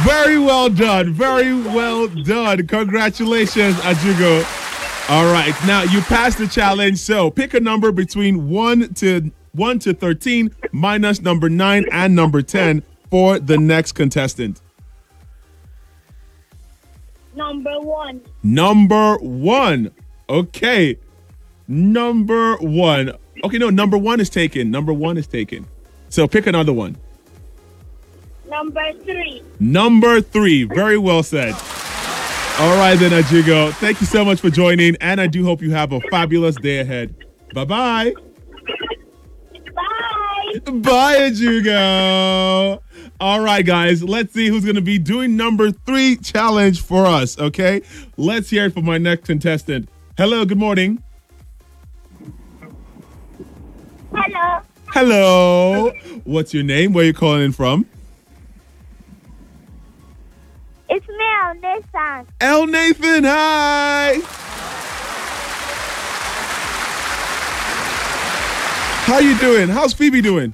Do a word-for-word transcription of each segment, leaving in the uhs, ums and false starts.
Very well done. Very well done. Congratulations, Ajugo. All right. Now you passed the challenge. So pick a number between one to one to thirteen minus number nine and number ten for the next contestant. Number one. Number one. Okay. Number one. Okay, no, number one is taken. Number one is taken. So pick another one. Number three. Number three. Very well said. All right, then, Ajigo. Thank you so much for joining, and I do hope you have a fabulous day ahead. Bye-bye. Bye. Bye, Ajigo. All right, guys. Let's see who's going to be doing number three challenge for us, okay? Let's hear it from my next contestant. Hello, good morning. Hello. Hello. What's your name? Where are you calling in from? It's me, Nathan. El Nathan, hi. How you doing? How's Phoebe doing?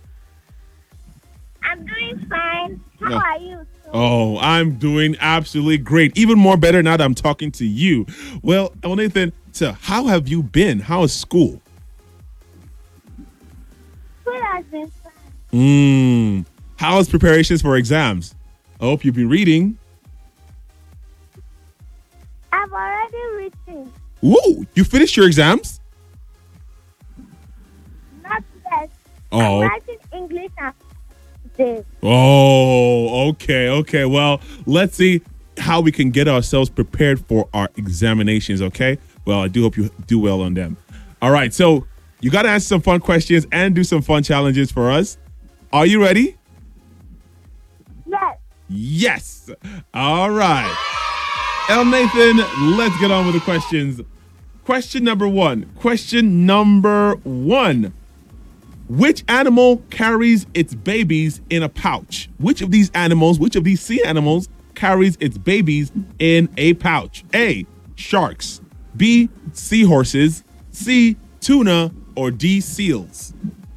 I'm doing fine. How No. are you? Oh, I'm doing absolutely great. Even more better now that I'm talking to you. Well, El Nathan, so how have you been? How is school? School has been fine. Mmm. How's preparations for exams? I hope you've been reading. I've already written. Ooh, you finished your exams? Not yet. Oh. I'm writing English and today. Oh, okay, okay. Well, let's see how we can get ourselves prepared for our examinations, okay? Well, I do hope you do well on them. All right, so you got to answer some fun questions and do some fun challenges for us. Are you ready? Yes. Yes. All right. El Nathan, let's get on with the questions. Question number one. Question number one. Which animal carries its babies in a pouch? Which of these animals, which of these sea animals carries its babies in a pouch? A, sharks. B, seahorses. C, tuna. Or D, seals?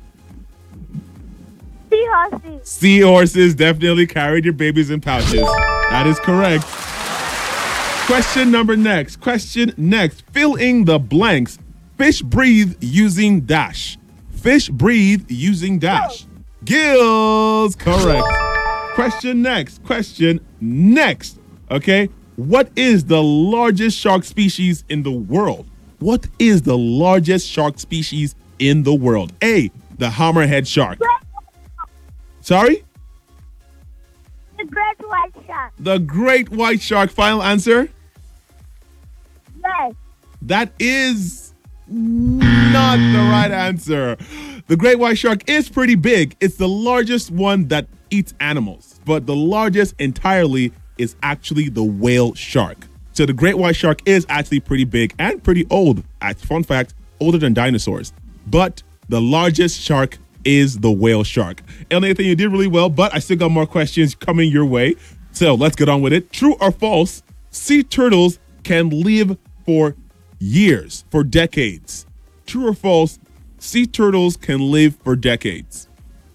Seahorses. Seahorses definitely carry their babies in pouches. That is correct. Question number next. Question next. Fill in the blanks. Fish breathe using dash. Fish breathe using dash. Gills. Correct. Question next. Question next. Okay. What is the largest shark species in the world? What is the largest shark species in the world? A, the hammerhead shark. Sorry? The great white shark. The great white shark. Final answer? Yes. That is not the right answer. The great white shark is pretty big. It's the largest one that eats animals, but the largest entirely is actually the whale shark. So the great white shark is actually pretty big and pretty old. Fun fact, older than dinosaurs. But the largest shark is the whale shark. El Nathan, you did really well, but I still got more questions coming your way. So let's get on with it. True or false, sea turtles can live for years, for decades. True or false, sea turtles can live for decades.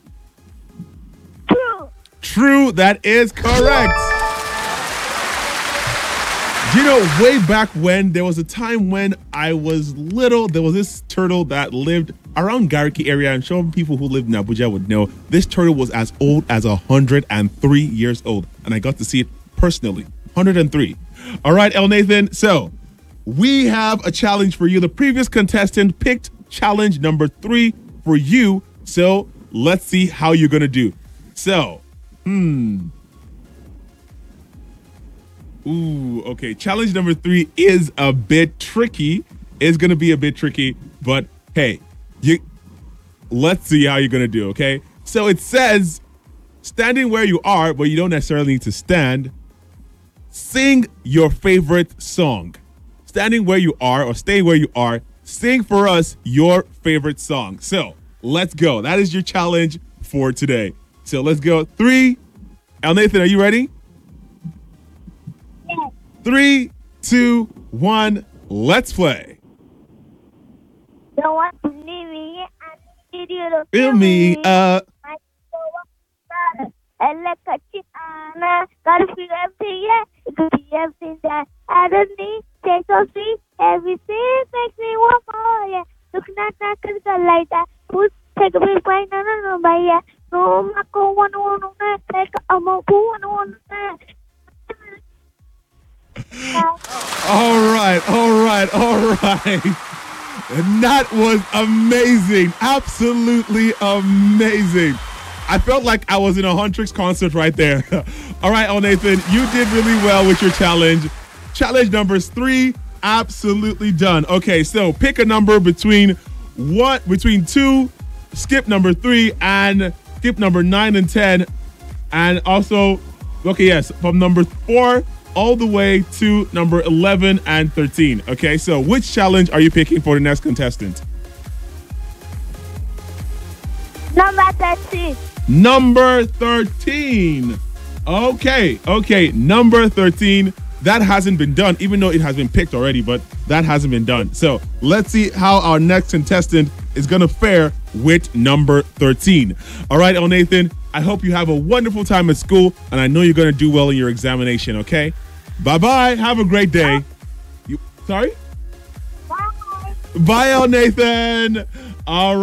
True. True, that is correct. Do you know, way back when, there was a time when I was little, there was this turtle that lived around Gariki area. I'm sure people who live in Abuja would know. This turtle was as old as one hundred three years old. And I got to see it personally. one hundred three. All right, El Nathan. So we have a challenge for you. The previous contestant picked challenge number three for you. So let's see how you're going to do. So, hmm. Ooh, okay. Challenge number three is a bit tricky. It's going to be a bit tricky, but hey, you let's see how you're going to do, okay? So it says, standing where you are, but you don't necessarily need to stand, sing your favorite song. Standing where you are or stay where you are, sing for us your favorite song. So let's go. That is your challenge for today. So let's go. Three. El Nathan, are you ready? Yes. Three, two, one, let's play. Don't want to leave me. I need you to Fill me up. My soul, Elekachi Ana, not not cause I like that. Who's take a big bite? No, no, no, but yeah. No, I'm not going one on one. Take a mo one on one. All right, all right, all right. That was amazing. Absolutely amazing. I felt like I was in a Huntrix concert right there. All right, El Nathan, you did really well with your challenge. Challenge number three, absolutely done. Okay, so pick a number between what between two, skip number three, and skip number nine and ten. And also, okay, yes, from number four all the way to number eleven and thirteen. Okay, so which challenge are you picking for the next contestant? Number thirteen. Number thirteen. Okay, okay, number thirteen. That hasn't been done, even though it has been picked already, but that hasn't been done. So let's see how our next contestant is going to fare with number thirteen. All right, El Nathan, I hope you have a wonderful time at school, and I know you're going to do well in your examination, okay? Bye-bye. Have a great day. You, sorry? Bye. Bye, El Nathan. All right.